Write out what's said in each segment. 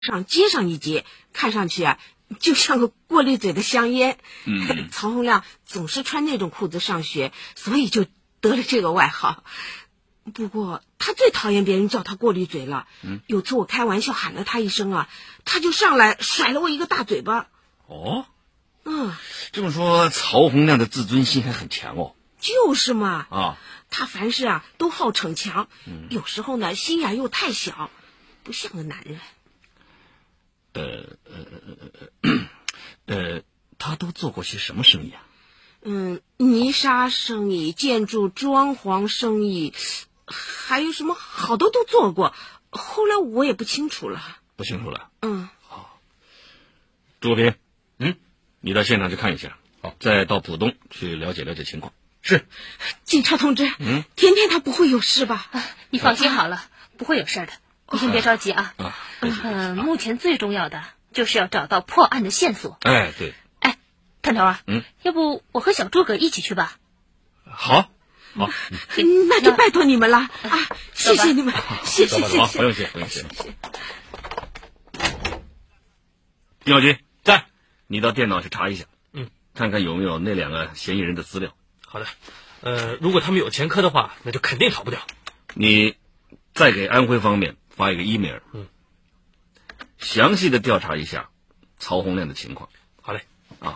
上接上一节，看上去啊就像个过滤嘴的香烟。曹洪亮总是穿那种裤子上学，所以就得了这个外号。不过他最讨厌别人叫他过滤嘴了。有次我开玩笑喊了他一声啊，他就上来甩了我一个大嘴巴。 哦，这么说曹洪亮的自尊心还很强哦。 就是嘛。 啊， 他凡事啊都好逞强，有时候呢心眼又太小，不像个男人。 他都做过些什么生意啊？ 泥沙生意、建筑装潢生意，还有什么好多都做过，后来我也不清楚了。 不清楚了。 好。 朱国平，你到现场去看一下，好，再到浦东去了解了解情况。 是。 警察同志，甜甜他不会有事吧？ 你放心好了，不会有事的。你先别着急啊。目前最重要的就是要找到破案的线索。 哎，对。 哎，探头啊，要不我和小诸葛一起去吧？ 好。 那就拜托你们了啊！谢谢你们，谢谢。 不用谢。丁小军在，你到电脑去查一下，看看有没有那2个嫌疑人的资料。 好的。如果他们有前科的话，那就肯定逃不掉。 你再给安徽方面发一个 email，详细的调查一下曹洪亮的情况。 好嘞。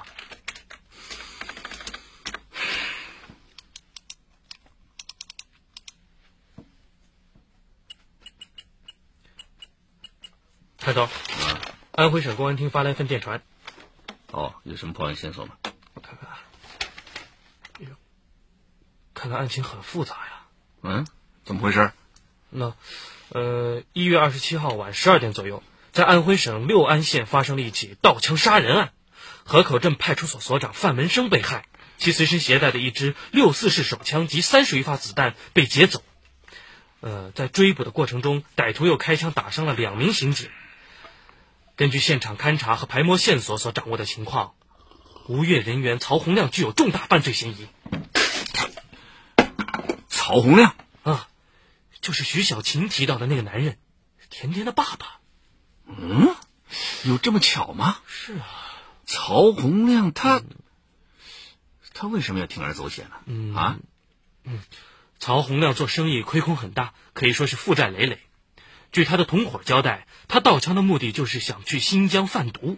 探头，安徽省公安厅发来份电传。 有什么破案线索吗？ 我看看。看来案情很复杂呀。 怎么回事？ 那1月27号晚12点左右，在安徽省六安县发生了一起盗枪杀人案，河口镇派出所所长范文生被害，其随身携带的一支6.4式手枪及30余发子弹被劫走。在追捕的过程中，歹徒又开枪打伤了2名刑警。根据现场勘查和排摸线索所掌握的情况，无业人员曹洪亮具有重大犯罪嫌疑。 曹洪亮就是徐小琴提到的那个男人，甜甜的爸爸。 有这么巧吗？ 是啊。 曹洪亮他为什么要铤而走险呢？ 曹洪亮做生意亏空很大，可以说是负债累累。据他的同伙交代，他盗枪的目的就是想去新疆贩毒。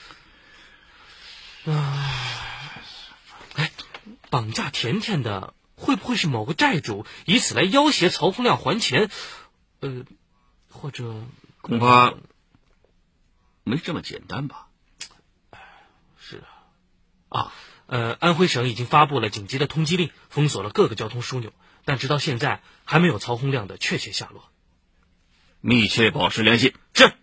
绑架甜甜的会不会是某个债主，以此来要挟曹洪亮还钱？或者恐怕没这么简单吧。 是啊。安徽省已经发布了紧急的通缉令，封锁了各个交通枢纽，但直到现在还没有曹洪亮的确切下落。 密切保持联系。是。